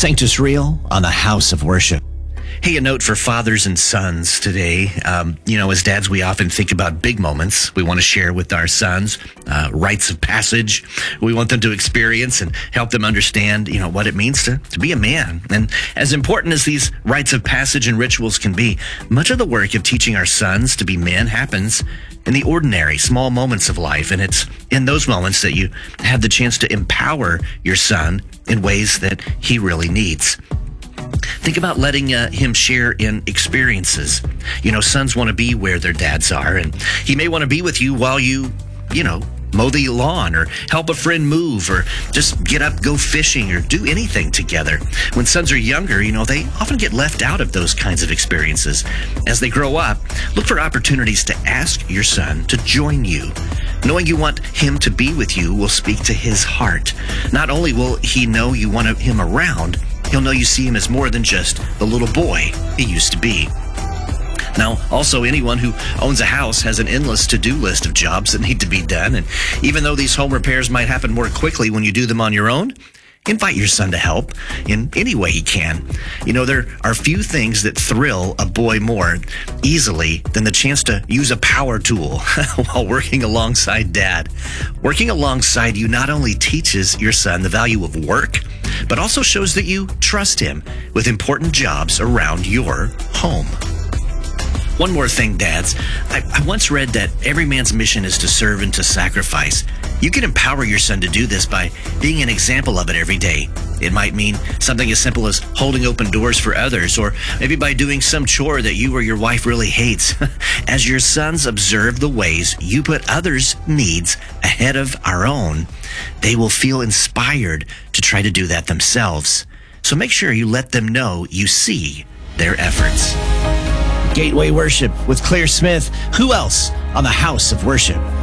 Sanctus Real on the House of Worship. Hey, a note for fathers and sons today. As dads, we often think about big moments we want to share with our sons, rites of passage we want them to experience and help them understand, what it means to be a man. And as important as these rites of passage and rituals can be, much of the work of teaching our sons to be men happens in the ordinary, small moments of life. And it's in those moments that you have the chance to empower your son in ways that he really needs. Think about letting him share in experiences. Sons want to be where their dads are, and he may want to be with you while you mow the lawn or help a friend move or just get up, go fishing or do anything together. When sons are younger, they often get left out of those kinds of experiences. As they grow up, look for opportunities to ask your son to join you. Knowing you want him to be with you will speak to his heart. Not only will he know you want him around, he'll know you see him as more than just the little boy he used to be. Now, also, anyone who owns a house has an endless to-do list of jobs that need to be done. And even though these home repairs might happen more quickly when you do them on your own, invite your son to help in any way he can. There are few things that thrill a boy more easily than the chance to use a power tool while working alongside dad. Working alongside you not only teaches your son the value of work, but also shows that you trust him with important jobs around your home. One more thing, dads. I once read that every man's mission is to serve and to sacrifice. You can empower your son to do this by being an example of it every day. It might mean something as simple as holding open doors for others, or maybe by doing some chore that you or your wife really hates. As your sons observe the ways you put others' needs ahead of our own, they will feel inspired to try to do that themselves. So make sure you let them know you see their efforts. Gateway Worship with Claire Smith. Who else on the House of Worship?